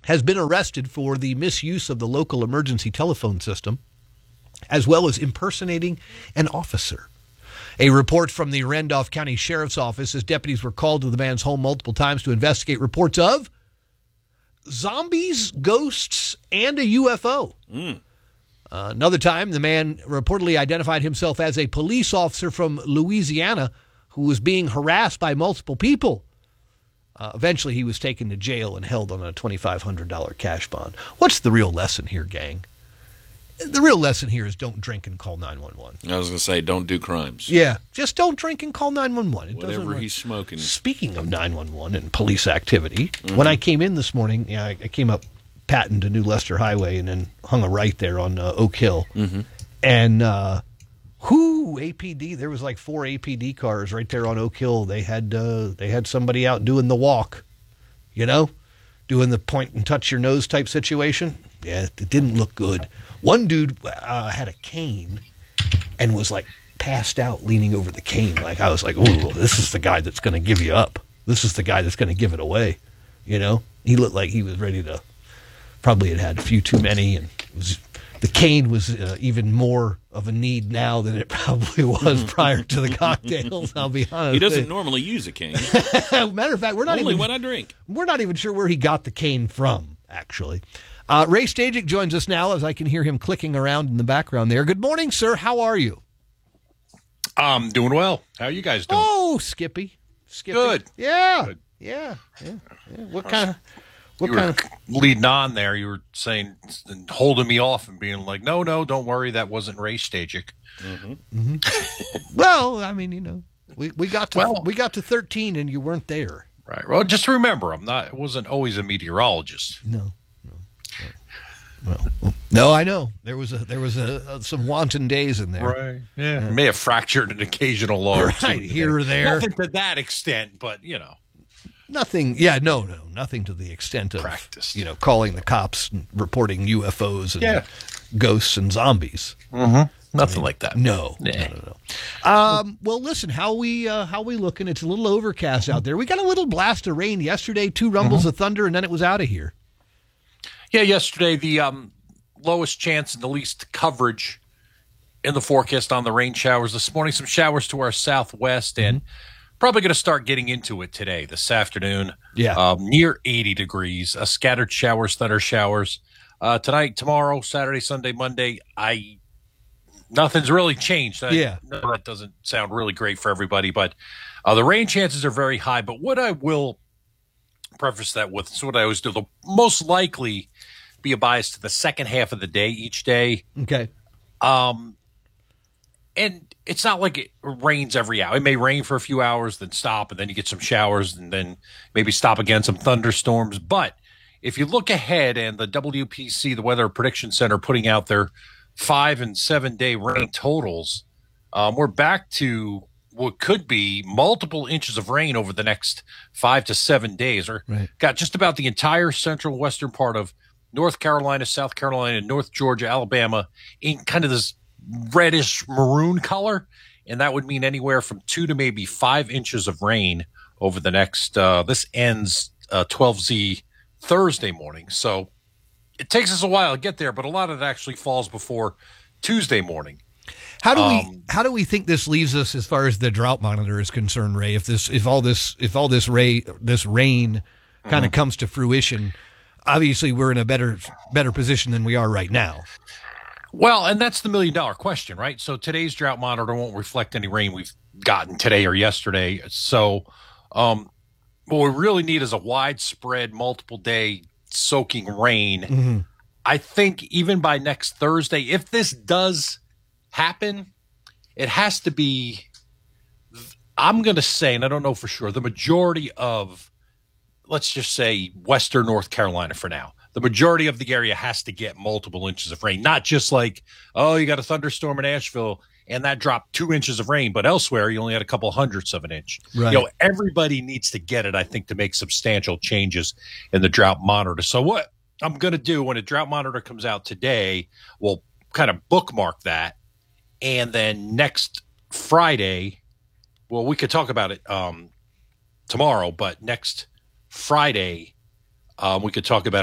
has been arrested for the misuse of the local emergency telephone system, as well as impersonating an officer. A report from the Randolph County Sheriff's Office says deputies were called to the man's home multiple times to investigate reports of zombies, ghosts, and a UFO. Another time, the man reportedly identified himself as a police officer from Louisiana who was being harassed by multiple people. Eventually, he was taken to jail and held on a $2,500 cash bond. What's the real lesson here, gang? The real lesson here is don't drink and call 911. I was going to say, don't do crimes. Yeah, just don't drink and call 911. Whatever he's smoking. Speaking of 911 and police activity, when I came in this morning, I came up Patton to New Leicester Highway and then hung a right there on Oak Hill. And APD, there was like 4 APD cars right there on Oak Hill. They had somebody out doing the walk, doing the point and touch your nose type situation. Yeah, it didn't look good. One dude had a cane and was like passed out leaning over the cane. Like I was like, ooh, this is the guy that's going to give you up. This is the guy that's going to give it away. He looked like he was ready to, probably had a few too many. And the cane was even more of a need now than it probably was prior to the cocktails, I'll be honest. He doesn't normally use a cane. Matter of fact, when I drink. We're not even sure where he got the cane from, actually. Ray Stajic joins us now as I can hear him clicking around in the background there. Good morning, sir. How are you? I'm doing well. How are you guys doing? Oh, Skippy. Good. Yeah. Good. Yeah. What kind of leading on there? You were saying, holding me off and being like, no, don't worry. That wasn't Ray Stajic. Well, I mean, we got to 13 and you weren't there. Right. Well, just remember, I wasn't always a meteorologist. No. No, I know there was some wanton days in there. Right. Yeah. May have fractured an occasional log. Right here or there. Nothing to that extent, but nothing. Yeah. No. Nothing to the extent of practice. Calling the cops and reporting UFOs and ghosts and zombies. Nothing like that. No. Well, listen, how we looking? It's a little overcast out there. We got a little blast of rain yesterday, 2 rumbles of thunder, and then it was out of here. Yeah, yesterday the lowest chance and the least coverage in the forecast on the rain showers. This morning, some showers to our southwest, and probably going to start getting into it today, this afternoon. Yeah. Near 80 degrees. Scattered showers, thunder showers. Tonight, tomorrow, Saturday, Sunday, Monday, nothing's really changed. That doesn't sound really great for everybody, but the rain chances are very high. But what I will preface that with, is what I always do, they'll most likely be a bias to the second half of the day each day. Okay. And it's not like it rains every hour. It may rain for a few hours, then stop, and then you get some showers, and then maybe stop again, some thunderstorms. But if you look ahead, and the WPC, the Weather Prediction Center, putting out their 5 and 7 day rain totals, we're back to what could be multiple inches of rain over the next 5 to 7 days. Or got just about the entire central western part of North Carolina, South Carolina, North Georgia, Alabama in kind of this reddish maroon color. And that would mean anywhere from 2 to maybe 5 inches of rain over the next, this ends 12Z Thursday morning. So it takes us a while to get there, but a lot of it actually falls before Tuesday morning. How do we think this leaves us as far as the drought monitor is concerned, Ray? If all this rain kind of comes to fruition, obviously we're in a better position than we are right now. Well, and that's the $1 million question, right? So today's drought monitor won't reflect any rain we've gotten today or yesterday. So what we really need is a widespread, multiple day soaking rain. I think even by next Thursday, if this does happen, it has to be, I'm going to say, and I don't know for sure, the majority of, let's just say, western North Carolina for now. The majority of the area has to get multiple inches of rain, not just like, oh, you got a thunderstorm in Asheville and that dropped 2 inches of rain, but elsewhere you only had a couple hundredths of an inch. Right. Everybody needs to get it, I think, to make substantial changes in the drought monitor. So what I'm going to do when a drought monitor comes out today, we'll kind of bookmark that. And then next Friday, well, we could talk about it tomorrow, but next Friday, we could talk about it